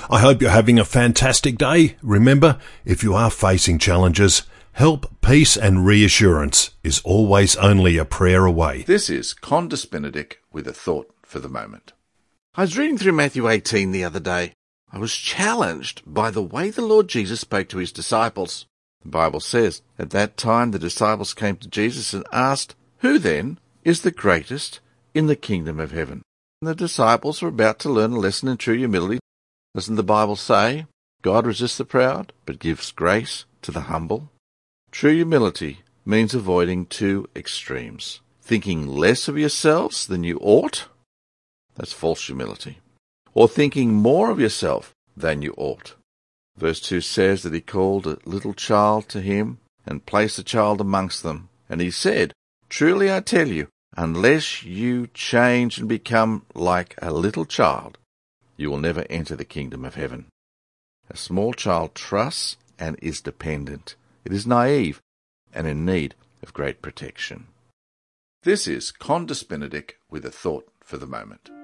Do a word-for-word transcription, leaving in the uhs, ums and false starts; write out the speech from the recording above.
I hope you're having a fantastic day. Remember, if you are facing challenges, help, peace and reassurance is always only a prayer away. This is Condis Benedict with a thought for the moment. I was reading through Matthew eighteen the other day. I was challenged by the way the Lord Jesus spoke to his disciples. The Bible says, at that time the disciples came to Jesus and asked, "Who then is the greatest in the kingdom of heaven?" And the disciples were about to learn a lesson in true humility. Doesn't the Bible say, God resists the proud, but gives grace to the humble? True humility means avoiding two extremes. Thinking less of yourselves than you ought, that's false humility. Or thinking more of yourself than you ought. Verse two says that he called a little child to him and placed the child amongst them. And he said, "Truly I tell you, unless you change and become like a little child, you will never enter the kingdom of heaven." A small child trusts and is dependent. It is naive and in need of great protection. This is Condis Benedict with a thought for the moment.